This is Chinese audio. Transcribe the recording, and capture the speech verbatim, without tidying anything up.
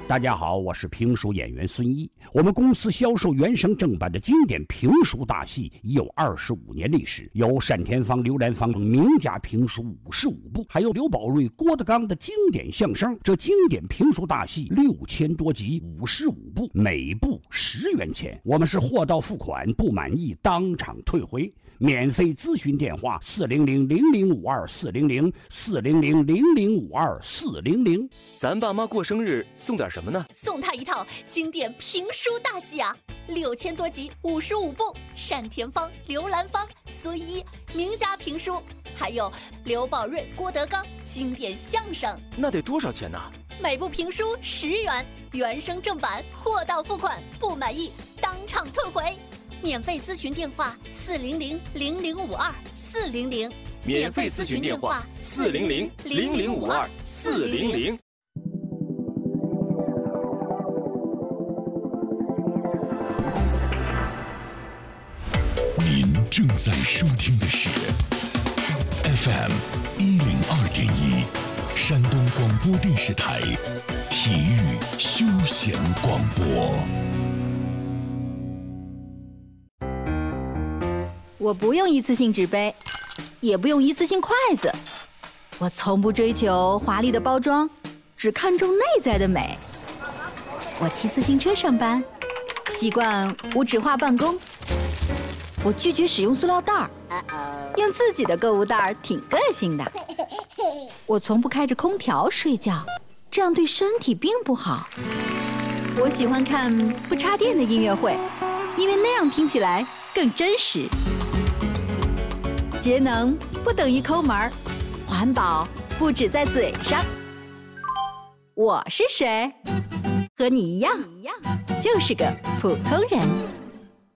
大家好，我是评书演员孙一。我们公司销售原声正版的经典评书大戏已有二十五年历史，有单田芳、刘兰芳等名家评书五十五部，还有刘宝瑞、郭德纲的经典相声。这经典评书大戏六千多集，五十五部，每部十元钱。我们是货到付款，不满意当场退回。免费咨询电话：四零零零零五二四零零四零零零零五二四零零。 咱爸妈过生日送点什么呢？ 送他一套经典评书大戏啊，六千多集，五十五部，单田芳、刘兰芳、孙一名家评书，还有刘宝瑞、郭德纲经典相声。 那得多少钱呢？ 每部评书十元，原声正版，货到付款，不满意当场退回。免费咨询电话：四零零零零五二四零零。 免费咨询电话：四零零零零五二四零零。 您正在收听的是 F M 一零二点一，山东广播电视台体育休闲广播。 我不用一次性纸杯，也不用一次性筷子，我从不追求华丽的包装，只看重内在的美。我骑自行车上班，习惯无纸化办公。我拒绝使用塑料袋儿，用自己的购物袋儿挺个性的。我从不开着空调睡觉，这样对身体并不好。我喜欢看不插电的音乐会，因为那样听起来更真实。节能不等于抠门，环保不只在嘴上。我是谁？和你一样，就是个普通人。